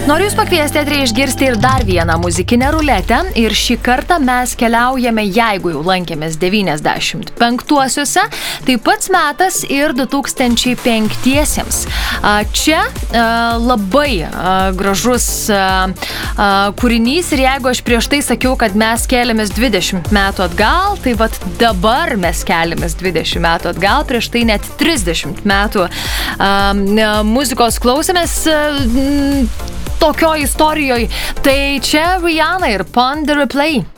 Noriu Jūs pakviesti eterį išgirsti ir dar vieną muzikinę ruletę ir šį kartą mes keliaujame, jeigu jau lankėmės 95-uosiuose, tai pats metas ir 2005-iesiems. Čia labai gražus kūrinys ir jeigu aš prieš tai sakiau, kad mes keliamės 20 metų atgal, tai vat dabar mes keliamės 20 metų atgal, prieš tai net 30 metų muzikos klausėmės tokioj istorijoj. Tai čia Rihanna ir Pon the Replay.